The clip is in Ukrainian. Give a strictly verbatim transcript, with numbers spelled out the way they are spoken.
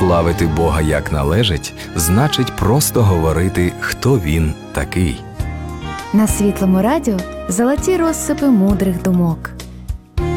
Славити Бога як належить, значить просто говорити, хто Він такий. На Світлому радіо золоті розсипи мудрих думок.